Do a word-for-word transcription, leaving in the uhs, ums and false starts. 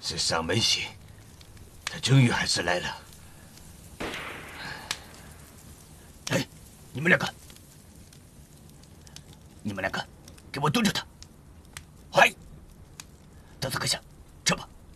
这上门信，他终于还是来了。哎，你们两个，你们两个，给我蹲着他！嗨！